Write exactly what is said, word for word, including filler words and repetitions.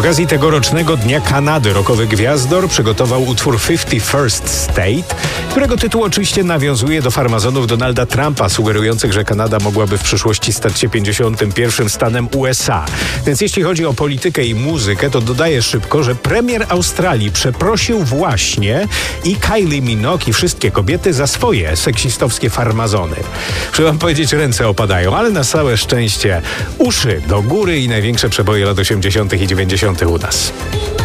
okazji tegorocznego Dnia Kanady rockowy gwiazdor przygotował utwór fifty-first State, którego tytuł oczywiście nawiązuje do farmazonów Donalda Trumpa, sugerujących, że Kanada mogłaby w przyszłości stać się pięćdziesiątym pierwszym stanem U S A. Więc jeśli chodzi o politykę i muzykę, to dodaję szybko, że premier Australii przeprosił właśnie i Kylie Minogue i wszystkie kobiety za swoje seksistowskie farmazony. Muszę wam powiedzieć, ręce opadają, ale na całe szczęście uszy do góry i największe przeboje lat osiemdziesiątych i dziewięćdziesiątych u nas.